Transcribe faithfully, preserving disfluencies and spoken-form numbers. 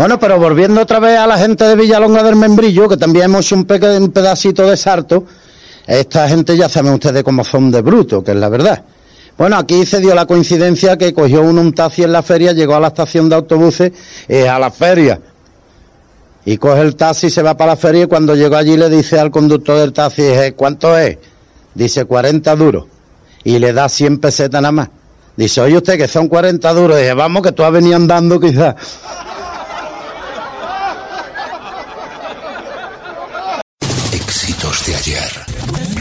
Bueno, pero volviendo otra vez a la gente de Villalonga del Membrillo, que también hemos hecho un, pe un pedacito de sarto, esta gente ya saben ustedes cómo son de bruto, que es la verdad. Bueno, aquí se dio la coincidencia que cogió uno un taxi en la feria, llegó a la estación de autobuses, eh, a la feria, y coge el taxi, se va para la feria, y cuando llegó allí le dice al conductor del taxi, ¿cuánto es? Dice, cuarenta duros, y le da cien pesetas nada más. Dice, oye usted, que son cuarenta duros. Dice, vamos, que tú has venido andando quizás.